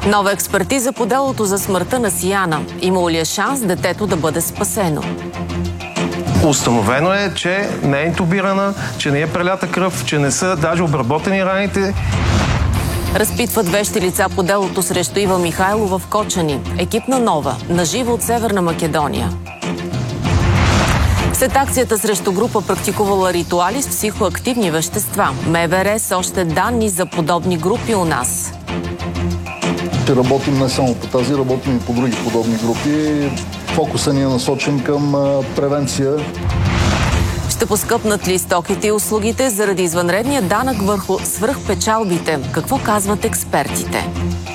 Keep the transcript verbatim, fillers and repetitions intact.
Нова експертиза по делото за смъртта на Сияна. Имало ли е шанс детето да бъде спасено? Установено е, че не е интубирана, че не е прелята кръв, че не са даже обработени раните. Разпитват вещи лица по делото срещу Ива Михайлова в Кочани. Екип на Нова, наживо от Северна Македония. След акцията срещу група, практикувала ритуали с психоактивни вещества, МВР с още данни за подобни групи у нас. Ще работим не само по тази, работим и по други подобни групи. Фокусът ни е насочен към превенция. Ще поскъпнат ли стоките и услугите заради извънредния данък върху свръхпечалбите? Какво казват експертите?